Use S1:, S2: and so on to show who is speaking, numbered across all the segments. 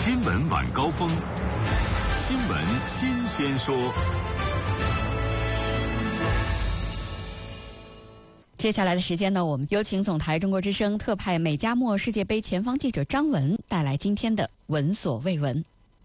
S1: 新闻晚高峰，新闻新鲜说。
S2: 接下来的时间呢，我们有请总台中国之声特派美加墨世界杯前方记者张文带来今天的闻所未闻。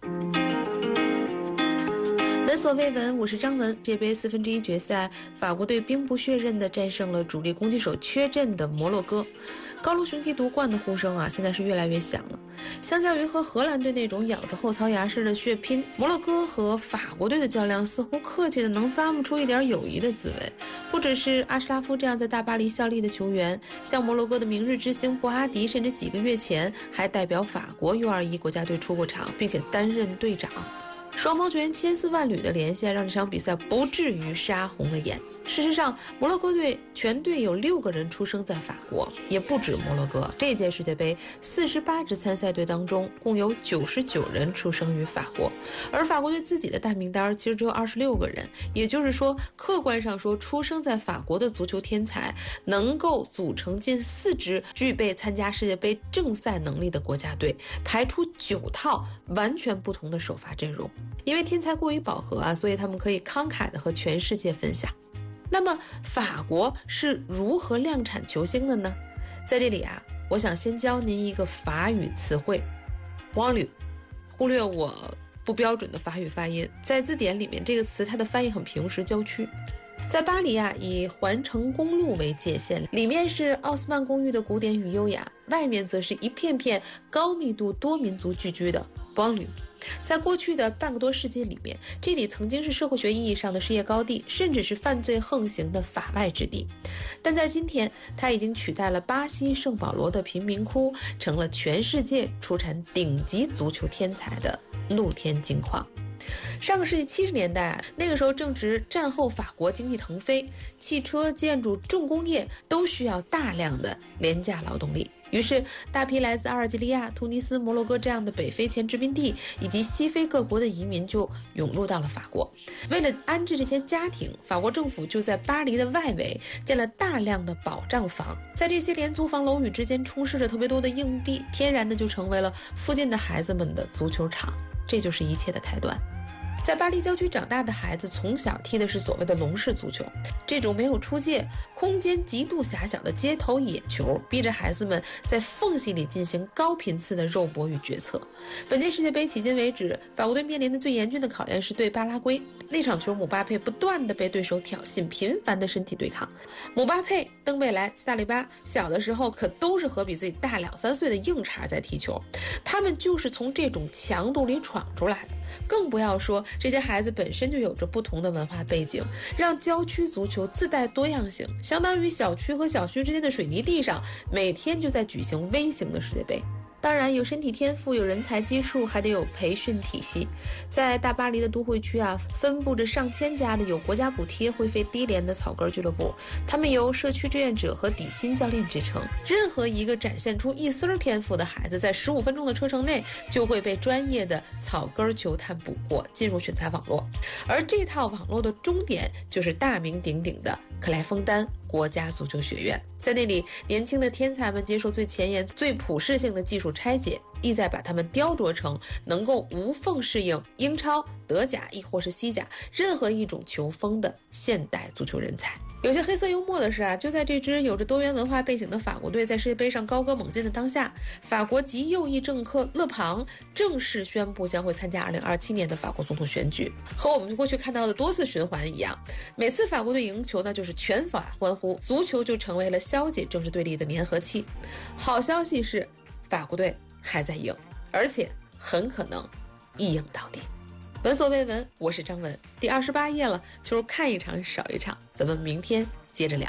S3: 闻所未闻，我是张文。世界杯1/4决赛，法国队兵不血刃地战胜了主力攻击手缺阵的摩洛哥。高卢雄鸡夺冠的呼声啊，现在是越来越响了。相较于和荷兰队那种咬着后槽牙式的血拼，摩洛哥和法国队的较量似乎客气的能咂摸出一点友谊的滋味。不只是阿什拉夫这样在大巴黎效力的球员，像摩洛哥的明日之星布阿迪，甚至几个月前还代表法国 U21 国家队出过场，并且担任队长。双方球员千丝万缕的连线，让这场比赛不至于杀红了眼。事实上，摩洛哥队全队有6个人出生在法国，也不止摩洛哥。这届世界杯48支参赛队当中，共有99人出生于法国，而法国队自己的大名单其实只有26个人。也就是说，客观上说，出生在法国的足球天才能够组成近4支具备参加世界杯正赛能力的国家队，排出9套完全不同的首发阵容。因为天才过于饱和啊，所以他们可以慷慨地和全世界分享。那么法国是如何量产球星的呢？在这里啊，我想先教您一个法语词汇 banlieue， 忽略我不标准的法语发音。在字典里面，这个词它的翻译很平实，郊区。在巴黎啊，以环城公路为界限，里面是奥斯曼公寓的古典与优雅，外面则是一片片高密度多民族聚居的 banlieue。在过去的半个多世纪里面，这里曾经是社会学意义上的事业高地，甚至是犯罪横行的法外之地。但在今天，它已经取代了巴西圣保罗的贫民窟，成了全世界出产顶级足球天才的露天金矿。上个世纪70年代啊，那个时候正值战后法国经济腾飞，汽车、建筑、重工业都需要大量的廉价劳动力。于是，大批来自阿尔及利亚、突尼斯、摩洛哥这样的北非前殖民地以及西非各国的移民就涌入到了法国。为了安置这些家庭，法国政府就在巴黎的外围建了大量的保障房，在这些廉租房楼宇之间充斥着特别多的硬地，天然的就成为了附近的孩子们的足球场。这就是一切的开端。在巴黎郊区长大的孩子从小踢的是所谓的笼式足球，这种没有出界、空间极度狭小的街头野球，逼着孩子们在缝隙里进行高频次的肉搏与决策。本届世界杯迄今为止，法国队面临的最严峻的考验是对巴拉圭。那场球，姆巴佩不断的被对手挑衅，频繁的身体对抗。姆巴佩、登贝莱、萨利巴小的时候可都是和比自己大2-3岁的硬茬在踢球，他们就是从这种强度里闯出来的。更不要说这些孩子本身就有着不同的文化背景，让郊区足球自带多样性，相当于小区和小区之间的水泥地上每天就在举行微型的世界杯。当然，有身体天赋，有人才基数，还得有培训体系。在大巴黎的都会区啊，分布着上千家的有国家补贴、会费低廉的草根俱乐部，他们由社区志愿者和底薪教练支撑。任何一个展现出一丝天赋的孩子，在15分钟的车程内就会被专业的草根球探捕获，进入选材网络。而这套网络的终点就是大名鼎鼎的克莱枫丹国家足球学院。在那里，年轻的天才们接受最前沿、最普适性的技术拆解，意在把他们雕琢成能够无缝适应英超、德甲亦或是西甲任何一种球风的现代足球人才。有些黑色幽默的是啊，就在这支有着多元文化背景的法国队在世界杯上高歌猛进的当下，法国极右翼政客勒庞正式宣布将会参加2027年的法国总统选举。和我们过去看到的多次循环一样，每次法国队赢球那就是全法欢呼，足球就成为了消解政治对立的粘合器。好消息是，法国队还在赢，而且很可能一赢到底。闻所未闻，我是张文。第28页了，球看一场少一场，咱们明天接着聊。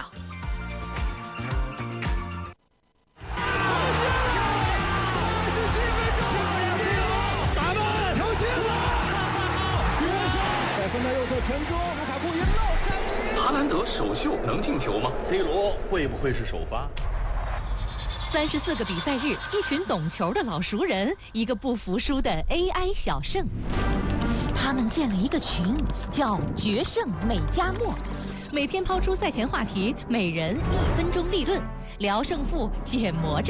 S4: 打门，球进了！在分到右侧传中，卢卡库赢了。
S1: 哈兰德首秀能进球吗
S5: ？C 罗会不会是首发
S6: ？34个比赛日，一群懂球的老熟人，一个不服输的 AI 小胜。他们建了一个群，叫“决胜美加墨”，每天抛出赛前话题，每人1分钟立论，聊胜负，解魔咒。